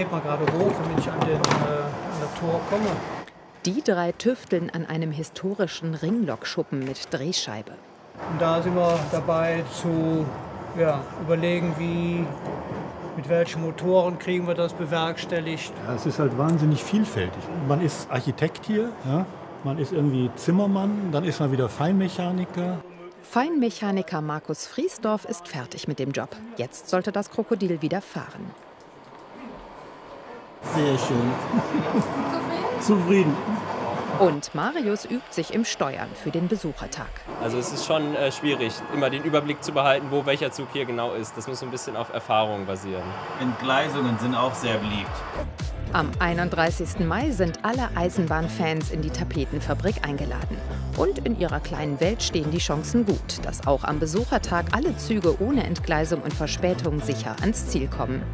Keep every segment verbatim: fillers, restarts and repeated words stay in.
hebt mal gerade hoch, damit ich an den, äh, an das Tor komme. Die drei tüfteln an einem historischen Ringlokschuppen mit Drehscheibe. Und da sind wir dabei zu ja, überlegen, wie, mit welchen Motoren kriegen wir das bewerkstelligt. Ja, es ist halt wahnsinnig vielfältig. Man ist Architekt hier, ja? Man ist irgendwie Zimmermann, dann ist man wieder Feinmechaniker. Feinmechaniker Markus Friesdorf ist fertig mit dem Job. Jetzt sollte das Krokodil wieder fahren. Sehr schön. Zufrieden. Und Marius übt sich im Steuern für den Besuchertag. Also es ist schon äh, schwierig, immer den Überblick zu behalten, wo welcher Zug hier genau ist. Das muss so ein bisschen auf Erfahrung basieren. Entgleisungen sind auch sehr beliebt. Am einunddreißigsten Mai sind alle Eisenbahnfans in die Tapetenfabrik eingeladen. Und in ihrer kleinen Welt stehen die Chancen gut, dass auch am Besuchertag alle Züge ohne Entgleisung und Verspätung sicher ans Ziel kommen.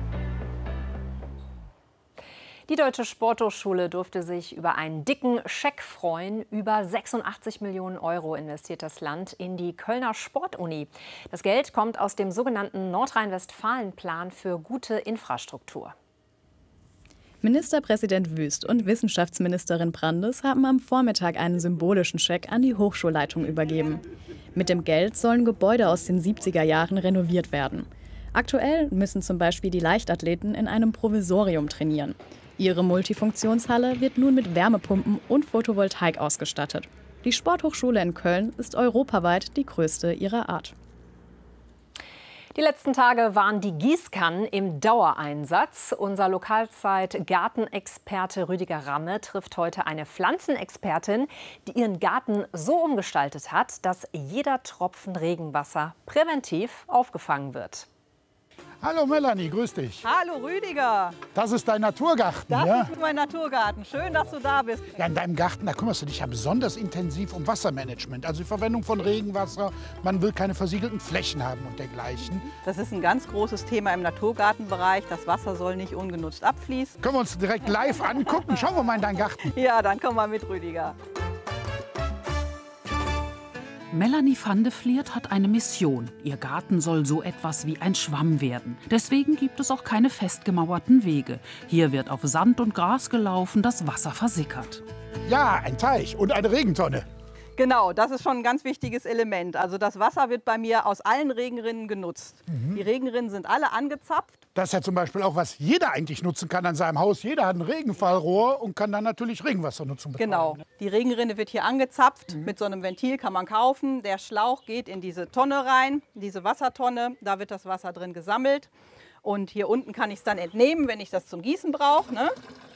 Die Deutsche Sporthochschule durfte sich über einen dicken Scheck freuen. Über sechsundachtzig Millionen Euro investiert das Land in die Kölner Sportuni. Das Geld kommt aus dem sogenannten Nordrhein-Westfalen-Plan für gute Infrastruktur. Ministerpräsident Wüst und Wissenschaftsministerin Brandes haben am Vormittag einen symbolischen Scheck an die Hochschulleitung übergeben. Mit dem Geld sollen Gebäude aus den siebziger Jahren renoviert werden. Aktuell müssen zum Beispiel die Leichtathleten in einem Provisorium trainieren. Ihre Multifunktionshalle wird nun mit Wärmepumpen und Photovoltaik ausgestattet. Die Sporthochschule in Köln ist europaweit die größte ihrer Art. Die letzten Tage waren die Gießkannen im Dauereinsatz. Unser Lokalzeit-Gartenexperte Rüdiger Ramme trifft heute eine Pflanzenexpertin, die ihren Garten so umgestaltet hat, dass jeder Tropfen Regenwasser präventiv aufgefangen wird. Hallo Melanie, grüß dich. Hallo Rüdiger. Das ist dein Naturgarten, das ja? Das ist mein Naturgarten. Schön, dass du da bist. Ja, in deinem Garten, da kümmerst du dich ja besonders intensiv um Wassermanagement. Also die Verwendung von Regenwasser. Man will keine versiegelten Flächen haben und dergleichen. Das ist ein ganz großes Thema im Naturgartenbereich. Das Wasser soll nicht ungenutzt abfließen. Können wir uns direkt live angucken? Schauen wir mal in deinen Garten. Ja, dann komm mal mit, Rüdiger. Melanie van de Vliert hat eine Mission. Ihr Garten soll so etwas wie ein Schwamm werden. Deswegen gibt es auch keine festgemauerten Wege. Hier wird auf Sand und Gras gelaufen, das Wasser versickert. Ja, ein Teich und eine Regentonne. Genau, das ist schon ein ganz wichtiges Element. Also das Wasser wird bei mir aus allen Regenrinnen genutzt. Mhm. Die Regenrinnen sind alle angezapft. Das ist ja zum Beispiel auch, was jeder eigentlich nutzen kann an seinem Haus. Jeder hat ein Regenfallrohr und kann dann natürlich Regenwassernutzung betreiben. Genau, die Regenrinne wird hier angezapft. Mhm. Mit so einem Ventil kann man kaufen. Der Schlauch geht in diese Tonne rein, diese Wassertonne. Da wird das Wasser drin gesammelt. Und hier unten kann ich es dann entnehmen, wenn ich das zum Gießen brauche, ne?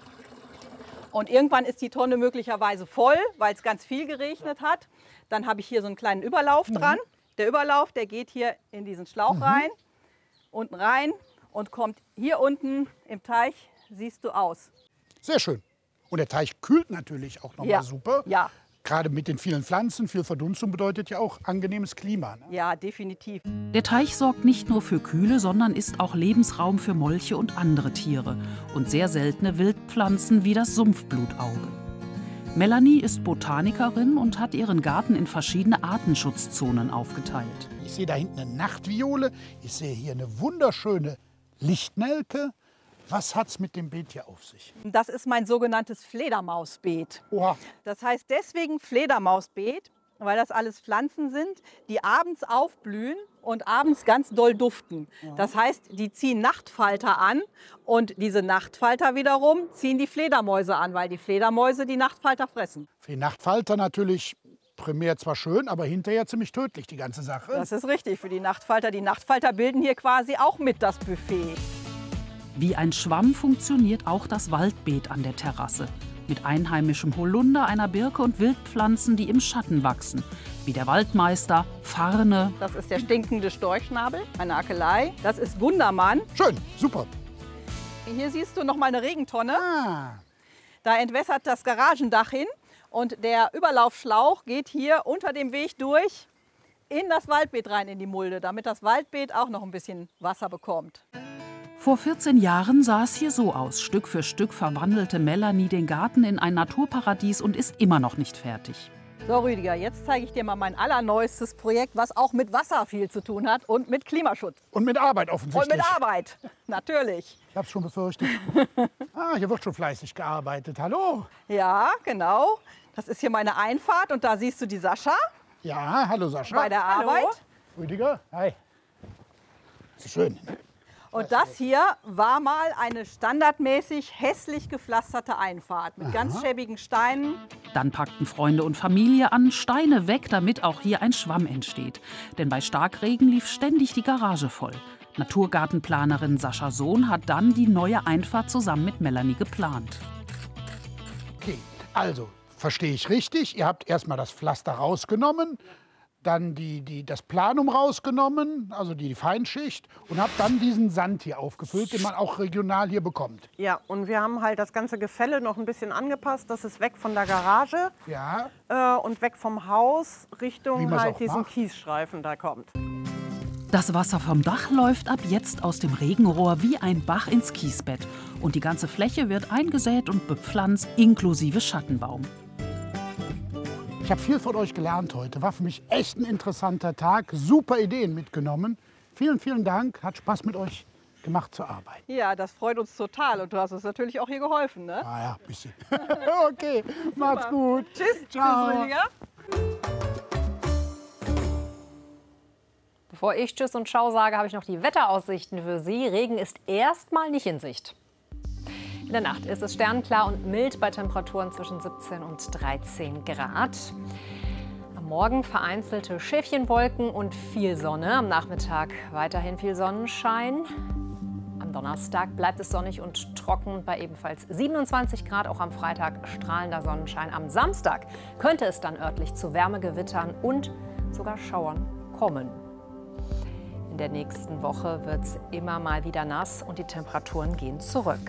Und irgendwann ist die Tonne möglicherweise voll, weil es ganz viel geregnet hat. Dann habe ich hier so einen kleinen Überlauf dran. Mhm. Der Überlauf, der geht hier in diesen Schlauch mhm. rein, unten rein und kommt hier unten im Teich, siehst du, aus. Sehr schön. Und der Teich kühlt natürlich auch nochmal ja. super. Ja. Gerade mit den vielen Pflanzen, viel Verdunstung bedeutet ja auch angenehmes Klima. Ne? Ja, definitiv. Der Teich sorgt nicht nur für Kühle, sondern ist auch Lebensraum für Molche und andere Tiere und sehr seltene Wildpflanzen wie das Sumpfblutauge. Melanie ist Botanikerin und hat ihren Garten in verschiedene Artenschutzzonen aufgeteilt. Ich sehe da hinten eine Nachtviole, ich sehe hier eine wunderschöne Lichtnelke. Was hat's mit dem Beet hier auf sich? Das ist mein sogenanntes Fledermausbeet. Oha. Das heißt deswegen Fledermausbeet, weil das alles Pflanzen sind, die abends aufblühen und abends ganz doll duften. Ja. Das heißt, die ziehen Nachtfalter an und diese Nachtfalter wiederum ziehen die Fledermäuse an, weil die Fledermäuse die Nachtfalter fressen. Für die Nachtfalter natürlich primär zwar schön, aber hinterher ziemlich tödlich, die ganze Sache. Das ist richtig für die Nachtfalter. Die Nachtfalter bilden hier quasi auch mit das Buffet. Wie ein Schwamm funktioniert auch das Waldbeet an der Terrasse. Mit einheimischem Holunder, einer Birke und Wildpflanzen, die im Schatten wachsen. Wie der Waldmeister, Farne. Das ist der stinkende Storchschnabel, eine Akelei. Das ist Gundermann. Schön, super. Hier siehst du noch mal eine Regentonne. Ah. Da entwässert das Garagendach hin. Und der Überlaufschlauch geht hier unter dem Weg durch in das Waldbeet rein, in die Mulde, damit das Waldbeet auch noch ein bisschen Wasser bekommt. Vor vierzehn Jahren sah es hier so aus. Stück für Stück verwandelte Melanie den Garten in ein Naturparadies und ist immer noch nicht fertig. So Rüdiger, jetzt zeige ich dir mal mein allerneuestes Projekt, was auch mit Wasser viel zu tun hat und mit Klimaschutz. Und mit Arbeit offensichtlich. Und mit Arbeit, natürlich. Ich hab's schon befürchtet. Ah, hier wird schon fleißig gearbeitet. Hallo. Ja, genau. Das ist hier meine Einfahrt und da siehst du die Sascha. Ja, hallo Sascha. Bei der Arbeit. Hallo. Rüdiger, hi. Das ist schön. Und das hier war mal eine standardmäßig hässlich gepflasterte Einfahrt mit Aha. ganz schäbigen Steinen. Dann packten Freunde und Familie an, Steine weg, damit auch hier ein Schwamm entsteht. Denn bei Starkregen lief ständig die Garage voll. Naturgartenplanerin Sascha Sohn hat dann die neue Einfahrt zusammen mit Melanie geplant. Okay, also verstehe ich richtig, ihr habt erstmal das Pflaster rausgenommen, dann die, die, das Planum rausgenommen, also die, die Feinschicht, und habt dann diesen Sand hier aufgefüllt, den man auch regional hier bekommt. Ja, und wir haben halt das ganze Gefälle noch ein bisschen angepasst. Das ist weg von der Garage ja. äh, und weg vom Haus, Richtung halt diesen macht. Kiesstreifen da kommt. Das Wasser vom Dach läuft ab jetzt aus dem Regenrohr wie ein Bach ins Kiesbett. Und die ganze Fläche wird eingesät und bepflanzt, inklusive Schattenbaum. Ich habe viel von euch gelernt heute. War für mich echt ein interessanter Tag. Super Ideen mitgenommen. Vielen, vielen Dank. Hat Spaß mit euch gemacht zur Arbeit. Ja, das freut uns total. Und du hast uns natürlich auch hier geholfen, ne? Ah ja, ein bisschen. Okay, macht's gut. Tschüss. Ciao. Tschüss, Rüdiger. Bevor ich Tschüss und Ciao sage, habe ich noch die Wetteraussichten für Sie. Regen ist erstmal nicht in Sicht. In der Nacht ist es sternklar und mild bei Temperaturen zwischen siebzehn und dreizehn Grad. Am Morgen vereinzelte Schäfchenwolken und viel Sonne. Am Nachmittag weiterhin viel Sonnenschein. Am Donnerstag bleibt es sonnig und trocken bei ebenfalls siebenundzwanzig Grad. Auch am Freitag strahlender Sonnenschein. Am Samstag könnte es dann örtlich zu Wärmegewittern und sogar Schauern kommen. In der nächsten Woche wird es immer mal wieder nass und die Temperaturen gehen zurück.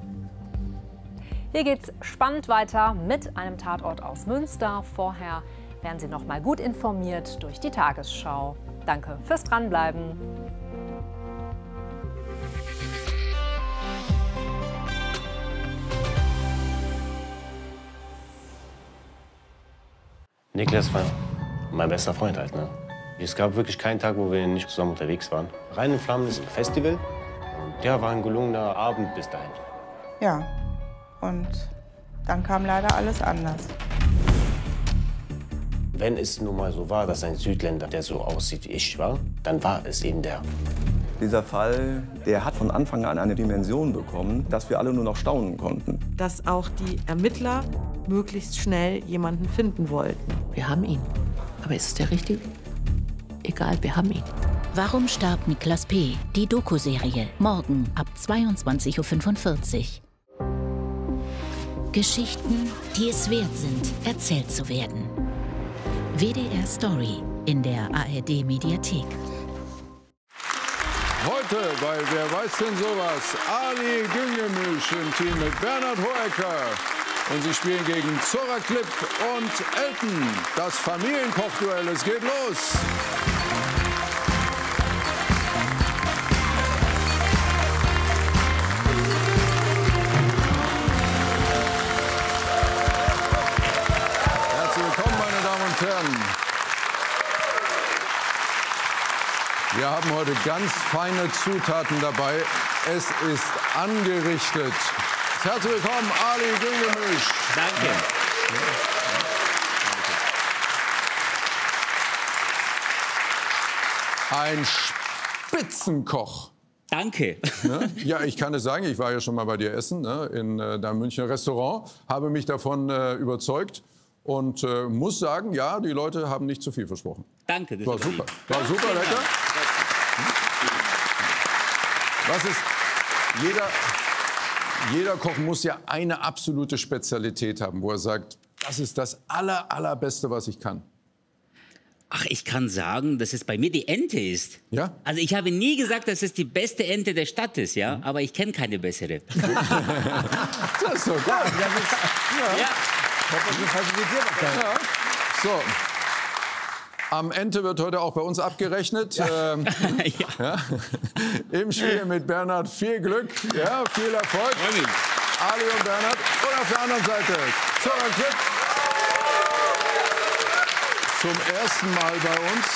Hier geht's spannend weiter mit einem Tatort aus Münster. Vorher werden Sie noch mal gut informiert durch die Tagesschau. Danke fürs Dranbleiben. Niklas war mein bester Freund halt, ne? Es gab wirklich keinen Tag, wo wir nicht zusammen unterwegs waren. Rein in Flammen ist ein Festival. Und ja, war ein gelungener Abend bis dahin. Ja, und dann kam leider alles anders. Wenn es nun mal so war, dass ein Südländer, der so aussieht wie ich war, dann war es eben der. Dieser Fall, der hat von Anfang an eine Dimension bekommen, dass wir alle nur noch staunen konnten. Dass auch die Ermittler möglichst schnell jemanden finden wollten. Wir haben ihn. Aber ist es der Richtige? Egal, wir haben ihn. Warum starb Niklas P.? Die Doku-Serie. Morgen ab zweiundzwanzig Uhr fünfundvierzig. Geschichten, die es wert sind, erzählt zu werden. W D R Story in der A R D-Mediathek. Heute bei Wer weiß denn sowas? Ali Güngemüsch im Team mit Bernhard Hoecker. Und sie spielen gegen Zora Klipp und Elton. Das Familienkochduell, es geht los. Herzlich willkommen, meine Damen und Herren. Wir haben heute ganz feine Zutaten dabei. Es ist angerichtet. Herzlich willkommen, Ali Güngemüsch. Danke. Ein Spitzenkoch. Danke. Ne? Ja, ich kann es sagen, ich war ja schon mal bei dir essen, ne? in äh, deinem Münchner Restaurant, habe mich davon äh, überzeugt und äh, muss sagen, ja, die Leute haben nicht zu viel versprochen. Danke. Das war super. War super lecker. Was ist jeder... Jeder Koch muss ja eine absolute Spezialität haben, wo er sagt, das ist das aller, allerbeste, was ich kann. Ach, ich kann sagen, dass es bei mir die Ente ist. Ja? Also ich habe nie gesagt, dass es die beste Ente der Stadt ist, ja? Mhm. Aber ich kenne keine bessere. Das ist so gut. Ja, das ist, ja. Ja. So. Am Ende wird heute auch bei uns abgerechnet. Ja. Ähm, ja. Ja. Im Spiel mit Bernhard viel Glück, ja, viel Erfolg. Ali und Bernhard. Und auf der anderen Seite Zora Klipp zum ersten Mal bei uns.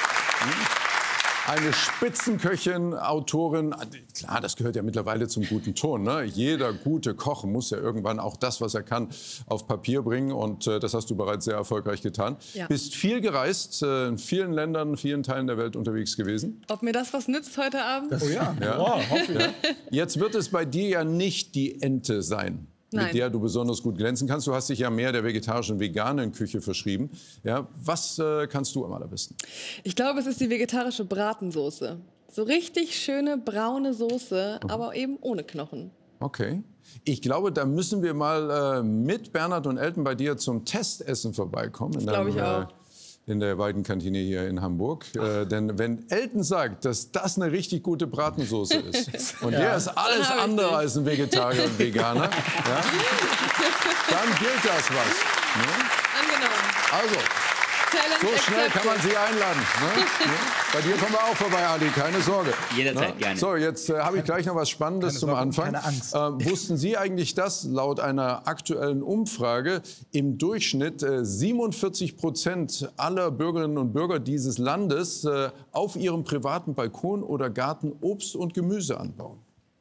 Eine Spitzenköchin, Autorin, klar, das gehört ja mittlerweile zum guten Ton. Ne? Jeder gute Koch muss ja irgendwann auch das, was er kann, auf Papier bringen. Und äh, das hast du bereits sehr erfolgreich getan. Ja. Bist viel gereist, äh, in vielen Ländern, vielen Teilen der Welt unterwegs gewesen. Ob mir das was nützt heute Abend? Oh ja, ja. Wow, hoffe ich. Ja. Jetzt wird es bei dir ja nicht die Ente sein, Nein. mit der du besonders gut glänzen kannst. Du hast dich ja mehr der vegetarischen, veganen Küche verschrieben. Ja, was äh, kannst du am allerbesten? Ich glaube, es ist die vegetarische Bratensoße. So richtig schöne braune Soße, Mhm. aber eben ohne Knochen. Okay. Ich glaube, da müssen wir mal äh, mit Bernhard und Elton bei dir zum Testessen vorbeikommen. In Das glaube ich deinem, auch. Äh, in der Weidenkantine hier in Hamburg. Äh, denn wenn Elton sagt, dass das eine richtig gute Bratensoße ist und Ja. der ist alles Dann hab ich andere dich. als ein Vegetarier und Veganer, ja, dann gilt das was. Ne? Angenommen. Also, Challenge so schnell kann man Sie einladen. Ne? Ne? Bei dir kommen wir auch vorbei, Ali, keine Sorge. Jederzeit, Ne? gerne. So, jetzt äh, habe ich gleich noch was Spannendes Keine zum Sorge, Anfang. keine Angst. Äh, wussten Sie eigentlich, dass laut einer aktuellen Umfrage im Durchschnitt äh, siebenundvierzig Prozent aller Bürgerinnen und Bürger dieses Landes äh, auf ihrem privaten Balkon oder Garten Obst und Gemüse anbauen?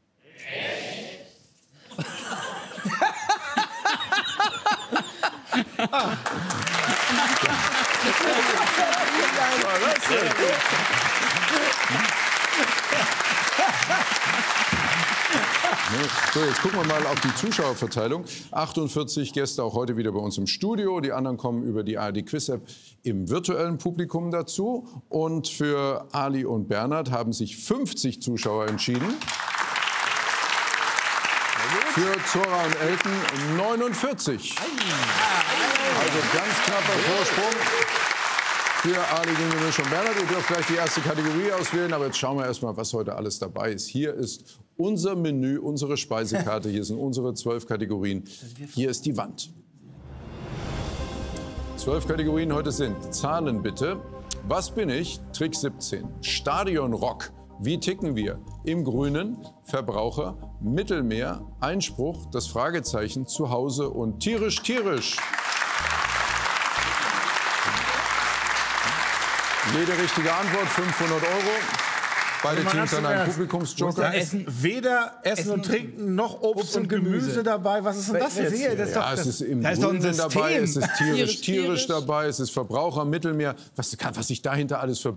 So, jetzt gucken wir mal auf die Zuschauerverteilung. achtundvierzig Gäste auch heute wieder bei uns im Studio. Die anderen kommen über die A R D Quiz App im virtuellen Publikum dazu. Und für Ali und Bernhard haben sich fünfzig Zuschauer entschieden. Für Zora und Elton neunundvierzig. Also ganz knapper Vorsprung für Ali, Güngemische und Bernhard. Ihr dürft gleich die erste Kategorie auswählen, aber jetzt schauen wir erst mal, was heute alles dabei ist. Hier ist unser Menü, unsere Speisekarte. Hier sind unsere zwölf Kategorien. Hier ist die Wand. Zwölf Kategorien heute sind Zahlen bitte. Was bin ich? Trick siebzehn. Stadionrock. Wie ticken wir? Im Grünen, Verbraucher, Mittelmeer, Einspruch, das Fragezeichen, Zuhause und tierisch, tierisch. Jede richtige Antwort, fünfhundert Euro. Beide Also Teams an einem Publikumsjoker. Da ist weder Essen und Trinken noch Obst und Gemüse dabei. Was ist denn das jetzt? hier? Das ist doch- Ja, es das- ist im da ist doch ein Grünen dabei, System. es ist tierisch, Tierisch, tierisch tierisch. dabei, es ist Verbraucher, Mittelmeer. Was, kann, was sich dahinter alles verbirgt.